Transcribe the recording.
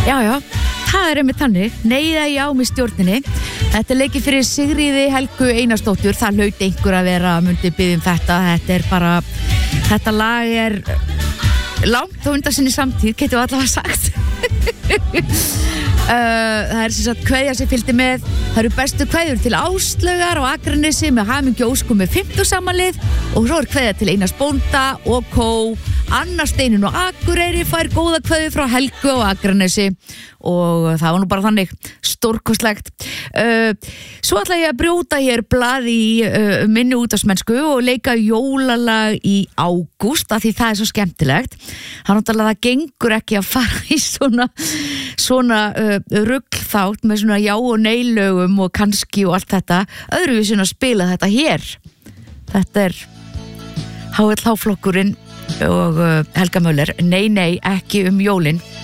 Já, það einmitt þannig. Nei eða já með stjórninni. Þetta leikið fyrir Sigríði Helgu Einarsdóttur. Það hlaut einhver að vera myndi biðja þetta. Þetta lag langt og undan sinni samtíð, getum við allavega sagt. Það sem sagt kveðja sem fylgdi með. Það eru bestu kveðjur til Áslaugar á Akranesi með hamingju óskum með 50 samanlið og svo kveðja til Einars bónda og kó. Anna Steinun og Akureyri fær góða kveðju frá Helgu á Akranesi og það var nú bara þannig stórkostlegt. Svo ætla ég að brjóta hér blað í minni útvarpsmennsku og leika jólalag í ágúst af því það svo skemmtilegt. Það gengur ekki að fara í svona ruglþátt með svona já og nei lögum og kannski og allt þetta öðruvísi að spila þetta hér. Þetta HLH-flokkurinn og Helga Möller. Nei, ekki jólin.